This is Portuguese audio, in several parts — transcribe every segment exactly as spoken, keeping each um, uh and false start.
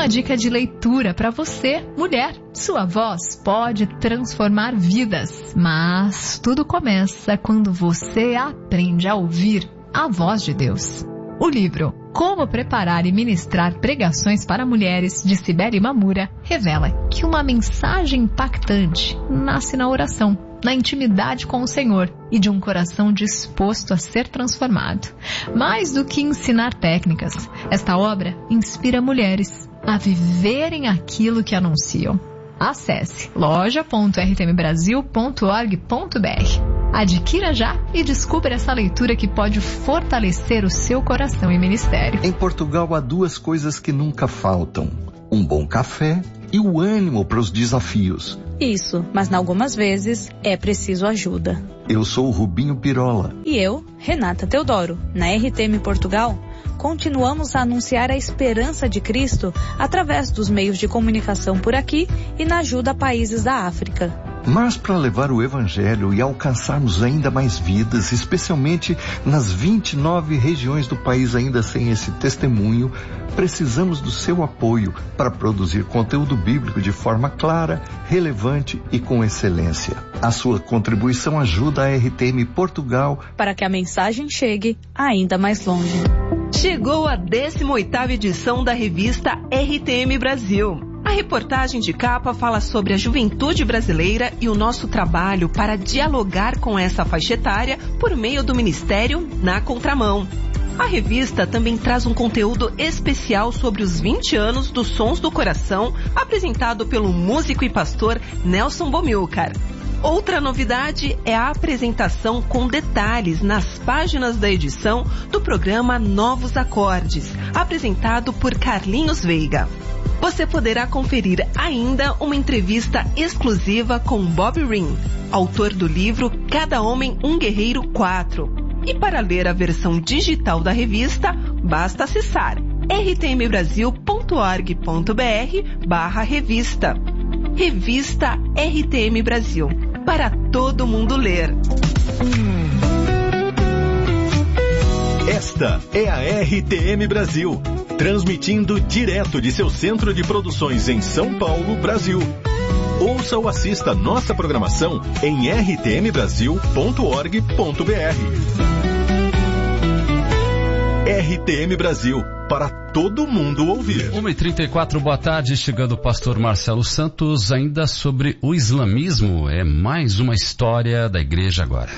uma dica de leitura para você, mulher. Sua voz pode transformar vidas, mas tudo começa quando você aprende a ouvir a voz de Deus. O livro Como Preparar e Ministrar Pregações para Mulheres, de Cibele Mamura, revela que uma mensagem impactante nasce na oração, na intimidade com o Senhor e de um coração disposto a ser transformado. Mais do que ensinar técnicas, esta obra inspira mulheres a viverem aquilo que anunciam. Acesse loja ponto r t m brasil ponto org ponto b r. Adquira já e descubra essa leitura que pode fortalecer o seu coração e ministério. Em Portugal há duas coisas que nunca faltam: um bom café e o ânimo para os desafios. Isso, mas algumas vezes é preciso ajuda. Eu sou o Rubinho Pirola. E eu, Renata Teodoro. Na R T M Portugal, continuamos a anunciar a esperança de Cristo através dos meios de comunicação por aqui e na ajuda a países da África. Mas para levar o Evangelho e alcançarmos ainda mais vidas, especialmente nas vinte e nove regiões do país ainda sem esse testemunho, precisamos do seu apoio para produzir conteúdo bíblico de forma clara, relevante e com excelência. A sua contribuição ajuda a R T M Portugal para que a mensagem chegue ainda mais longe. Chegou a décima oitava edição da revista R T M Brasil. A reportagem de capa fala sobre a juventude brasileira e o nosso trabalho para dialogar com essa faixa etária por meio do Ministério Na Contramão. A revista também traz um conteúdo especial sobre os vinte anos dos Sons do Coração, apresentado pelo músico e pastor Nelson Bomilcar. Outra novidade é a apresentação com detalhes nas páginas da edição do programa Novos Acordes, apresentado por Carlinhos Veiga. Você poderá conferir ainda uma entrevista exclusiva com Bob Ring, autor do livro Cada Homem um Guerreiro quatro. E para ler a versão digital da revista, basta acessar r t m brasil ponto org ponto b r barra revista. Revista R T M Brasil, para todo mundo ler. Esta é a R T M Brasil, transmitindo direto de seu centro de produções em São Paulo, Brasil. Ouça ou assista nossa programação em r t m brasil ponto org ponto b r. R T M Brasil, para todo mundo ouvir. uma e trinta e quatro, boa tarde, chegando o pastor Marcelo Santos, ainda sobre o islamismo. É mais uma história da igreja agora.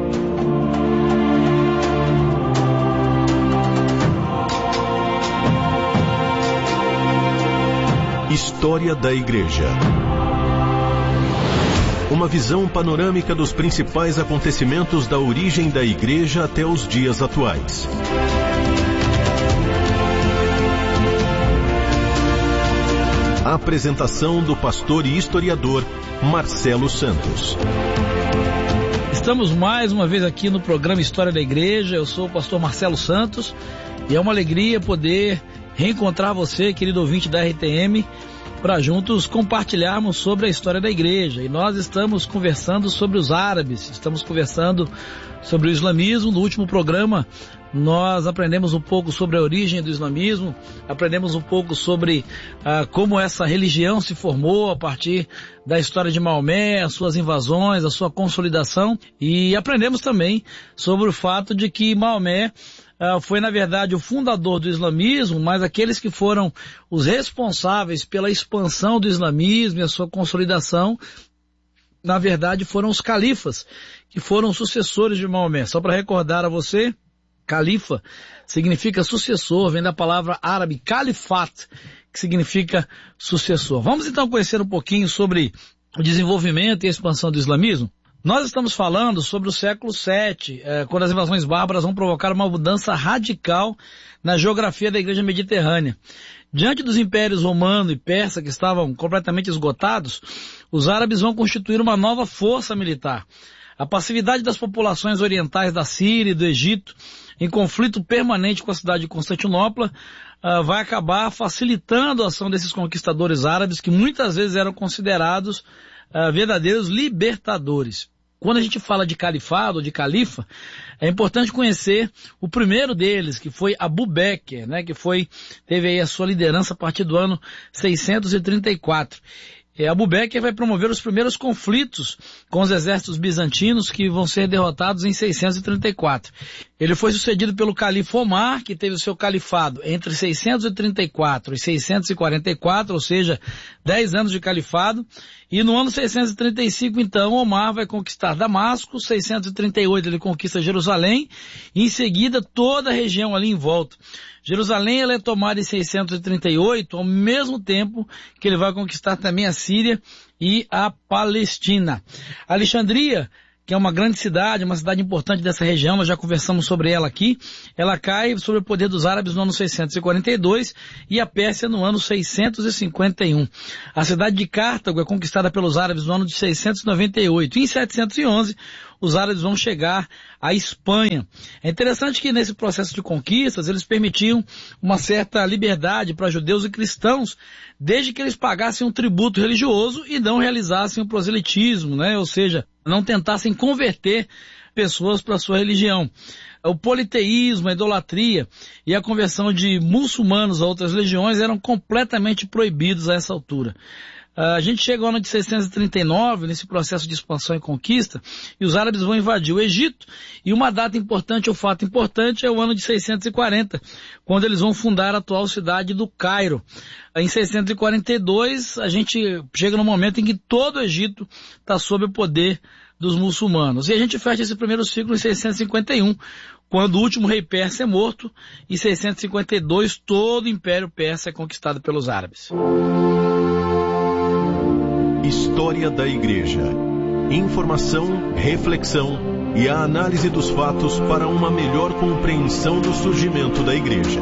História da Igreja. Uma visão panorâmica dos principais acontecimentos da origem da Igreja até os dias atuais. A apresentação do pastor e historiador Marcelo Santos. Estamos mais uma vez aqui no programa História da Igreja. Eu sou o pastor Marcelo Santos e é uma alegria poder reencontrar você, querido ouvinte da R T M, para juntos compartilharmos sobre a história da igreja. E nós estamos conversando sobre os árabes, estamos conversando sobre o islamismo. No último programa nós aprendemos um pouco sobre a origem do islamismo, aprendemos um pouco sobre ah, como essa religião se formou a partir da história de Maomé, as suas invasões, a sua consolidação, e aprendemos também sobre o fato de que Maomé Uh, foi, na verdade, o fundador do islamismo, mas aqueles que foram os responsáveis pela expansão do islamismo e a sua consolidação, na verdade, foram os califas, que foram sucessores de Maomé. Só para recordar a você, califa significa sucessor, vem da palavra árabe califat, que significa sucessor. Vamos então conhecer um pouquinho sobre o desenvolvimento e a expansão do islamismo? Nós estamos falando sobre o século sete, eh, quando as invasões bárbaras vão provocar uma mudança radical na geografia da igreja mediterrânea. Diante dos impérios romano e persa, que estavam completamente esgotados, os árabes vão constituir uma nova força militar. A passividade das populações orientais da Síria e do Egito, em conflito permanente com a cidade de Constantinopla, uh, vai acabar facilitando a ação desses conquistadores árabes, que muitas vezes eram considerados uh, verdadeiros libertadores. Quando a gente fala de califado, de califa, é importante conhecer o primeiro deles, que foi Abu Bekr, né, que foi, teve aí a sua liderança a partir do ano seiscentos e trinta e quatro. É, Abu Bekr vai promover os primeiros conflitos com os exércitos bizantinos que vão ser derrotados em seiscentos e trinta e quatro. Ele foi sucedido pelo califa Omar, que teve o seu califado entre seiscentos e trinta e quatro e seiscentos e quarenta e quatro, ou seja, dez anos de califado. E no ano seiscentos e trinta e cinco, então, Omar vai conquistar Damasco, seiscentos e trinta e oito ele conquista Jerusalém, e em seguida toda a região ali em volta. Jerusalém ela é tomada em seiscentos e trinta e oito, ao mesmo tempo que ele vai conquistar também a Síria e a Palestina. Alexandria, que é uma grande cidade, uma cidade importante dessa região, nós já conversamos sobre ela aqui, ela cai sob o poder dos árabes no ano seiscentos e quarenta e dois e a Pérsia no ano seiscentos e cinquenta e um. A cidade de Cartago é conquistada pelos árabes no ano de seiscentos e noventa e oito. E em setecentos e onze, os árabes vão chegar à Espanha. É interessante que nesse processo de conquistas, eles permitiam uma certa liberdade para judeus e cristãos, desde que eles pagassem um tributo religioso e não realizassem o proselitismo, né? Ou seja, não tentassem converter pessoas para a sua religião. O politeísmo, a idolatria e a conversão de muçulmanos a outras religiões eram completamente proibidos a essa altura. A gente chega ao ano de seiscentos e trinta e nove, nesse processo de expansão e conquista, e os árabes vão invadir o Egito, e uma data importante, ou fato importante, é o ano de seiscentos e quarenta, quando eles vão fundar a atual cidade do Cairo. Em seiscentos e quarenta e dois, a gente chega no momento em que todo o Egito está sob o poder dos muçulmanos. E a gente fecha esse primeiro ciclo em seiscentos e cinquenta e um, quando o último rei persa é morto, e em seiscentos e cinquenta e dois todo o Império Persa é conquistado pelos árabes. História da Igreja. Informação, reflexão e a análise dos fatos para uma melhor compreensão do surgimento da Igreja.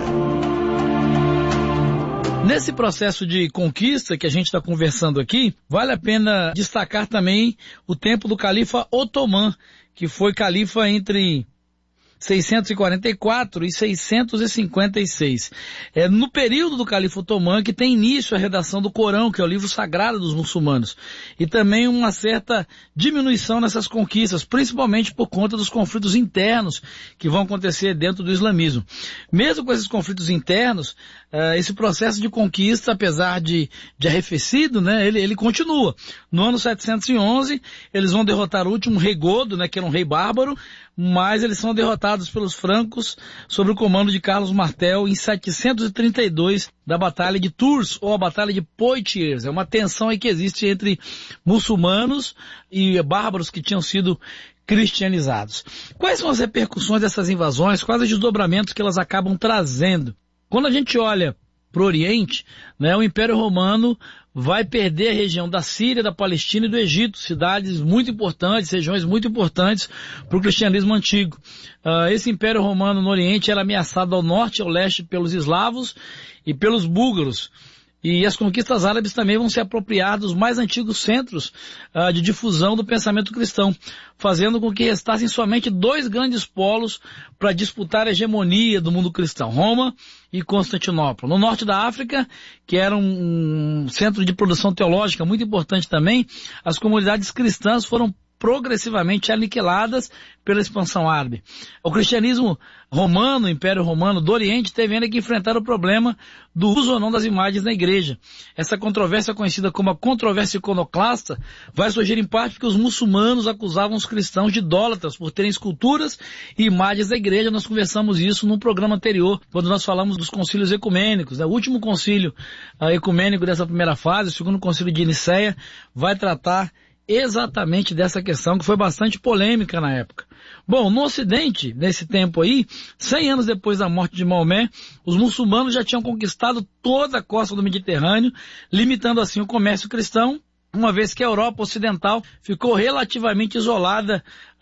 Nesse processo de conquista que a gente está conversando aqui, vale a pena destacar também o tempo do califa Otomã, que foi califa entre seiscentos e quarenta e quatro e seiscentos e cinquenta e seis. É no período do califa Otomã que tem início a redação do Corão, que é o livro sagrado dos muçulmanos, e também uma certa diminuição nessas conquistas, principalmente por conta dos conflitos internos que vão acontecer dentro do islamismo. Mesmo com esses conflitos internos, uh, esse processo de conquista, apesar de, de arrefecido, né, ele, ele continua. No ano setecentos e onze, eles vão derrotar o último rei Godo, né, que era um rei bárbaro, mas eles são derrotados pelos francos sob o comando de Carlos Martel em setecentos e trinta e dois da Batalha de Tours, ou a Batalha de Poitiers. É uma tensão aí que existe entre muçulmanos e bárbaros que tinham sido cristianizados. Quais são as repercussões dessas invasões? Quais os desdobramentos que elas acabam trazendo? Quando a gente olha para o Oriente, né, o Império Romano vai perder a região da Síria, da Palestina e do Egito, cidades muito importantes, regiões muito importantes para o cristianismo antigo. Uh, esse Império Romano no Oriente era ameaçado ao norte e ao leste pelos eslavos e pelos búlgaros. E as conquistas árabes também vão se apropriar dos mais antigos centros uh, de difusão do pensamento cristão, fazendo com que restassem somente dois grandes polos para disputar a hegemonia do mundo cristão, Roma e Constantinopla. No norte da África, que era um, um centro de produção teológica muito importante também, as comunidades cristãs foram progressivamente aniquiladas pela expansão árabe. O cristianismo romano, o Império Romano do Oriente, teve ainda que enfrentar o problema do uso ou não das imagens na igreja. Essa controvérsia, conhecida como a controvérsia iconoclasta, vai surgir em parte porque os muçulmanos acusavam os cristãos de idólatras por terem esculturas e imagens da igreja. Nós conversamos isso num programa anterior, quando nós falamos dos concílios ecumênicos. O último concílio uh, ecumênico dessa primeira fase, o segundo concílio de Nicéia, vai tratar exatamente dessa questão, que foi bastante polêmica na época. Bom, no Ocidente, nesse tempo aí, cem anos depois da morte de Maomé, os muçulmanos já tinham conquistado toda a costa do Mediterrâneo, limitando assim o comércio cristão, uma vez que a Europa Ocidental ficou relativamente isolada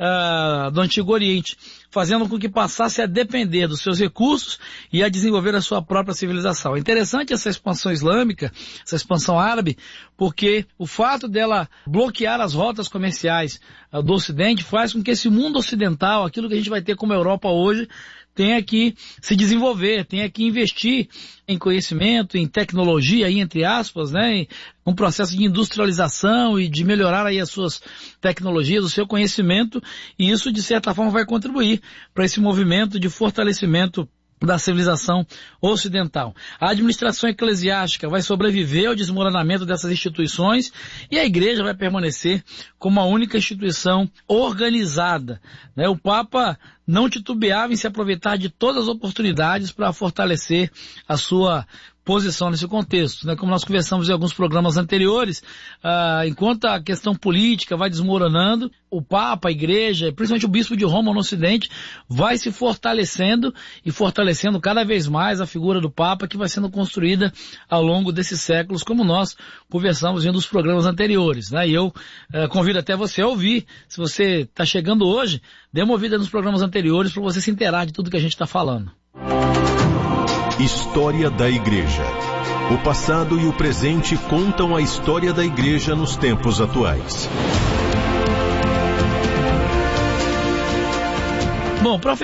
uh, do Antigo Oriente, fazendo com que passasse a depender dos seus recursos e a desenvolver a sua própria civilização. É interessante essa expansão islâmica, essa expansão árabe, porque o fato dela bloquear as rotas comerciais uh, do Ocidente faz com que esse mundo ocidental, aquilo que a gente vai ter como Europa hoje, tenha que se desenvolver, tenha que investir em conhecimento, em tecnologia, aí, entre aspas, né, em um processo de industrialização e de melhorar aí as suas tecnologias, o seu conhecimento, e isso de certa forma vai contribuir para esse movimento de fortalecimento da civilização ocidental. A administração eclesiástica vai sobreviver ao desmoronamento dessas instituições e a igreja vai permanecer como a única instituição organizada, né? O Papa não titubeava em se aproveitar de todas as oportunidades para fortalecer a sua posição nesse contexto, né? Como nós conversamos em alguns programas anteriores, ah, enquanto a questão política vai desmoronando, o Papa, a Igreja, principalmente o Bispo de Roma no Ocidente, vai se fortalecendo e fortalecendo cada vez mais a figura do Papa, que vai sendo construída ao longo desses séculos, como nós conversamos em um dos programas anteriores, né? E eu eh, convido até você a ouvir, se você está chegando hoje, dê uma ouvida nos programas anteriores para você se inteirar de tudo que a gente está falando. História da Igreja. O passado e o presente contam a história da Igreja nos tempos atuais. Bom, para